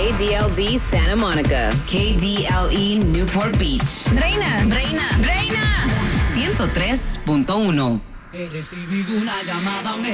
KDLD Santa Monica. KDLE Newport Beach. Reina. 103.1. He recibido una llamada.